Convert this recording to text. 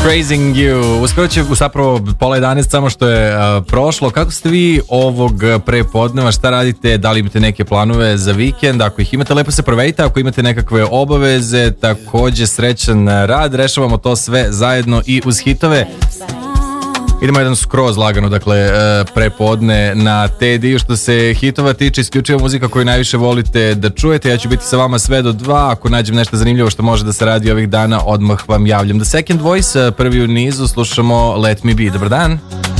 Praising You. Uskoro će zapravo pola 11, samo što je prošlo. Kako ste vi ovog prepodneva? Šta radite? Da li imate neke planove za vikend? Ako ih imate, lepo se provedite. Ako imate nekakve obaveze, takođe srećan rad. Rešavamo to sve zajedno i uz hitove. Idemo jedan skroz lagano, dakle, prepodne na Tediju. Što se hitova tiče, isključiva muzika koju najviše volite da čujete. Ja ću biti sa vama sve do 2. Ako nađem nešto zanimljivo što može da se radi ovih dana, odmah vam javljam. The Second Voice, prvi u nizu, slušamo Let Me Be. Dobar dan.